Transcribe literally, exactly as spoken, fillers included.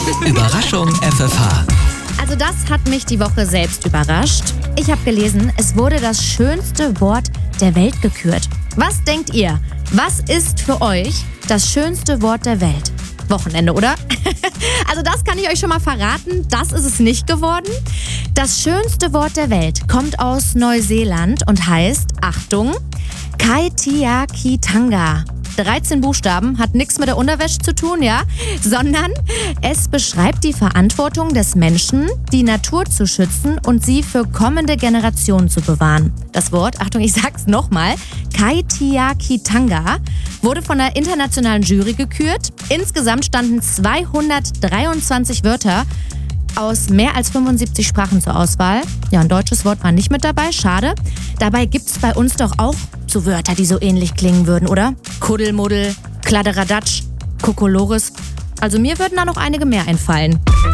Überraschung F F H. Also das hat mich die Woche selbst überrascht. Ich habe gelesen, es wurde das schönste Wort der Welt gekürt. Was denkt ihr? Was ist für euch das schönste Wort der Welt? Wochenende, oder? Also das kann ich euch schon mal verraten, das ist es nicht geworden. Das schönste Wort der Welt kommt aus Neuseeland und heißt, Achtung, Kaitiakitanga. dreizehn Buchstaben, hat nichts mit der Unterwäsche zu tun, ja? Sondern es beschreibt die Verantwortung des Menschen, die Natur zu schützen und sie für kommende Generationen zu bewahren. Das Wort, Achtung, ich sag's nochmal, Kaitiakitanga, wurde von der internationalen Jury gekürt. Insgesamt standen zweihundertdreiundzwanzig Wörter aus mehr als fünfundsiebzig Sprachen zur Auswahl. Ja, ein deutsches Wort war nicht mit dabei, schade. Dabei gibt's bei uns doch auch so Wörter, die so ähnlich klingen würden, oder? Kuddelmuddel, Kladderadatsch, Kokolores. Also mir würden da noch einige mehr einfallen.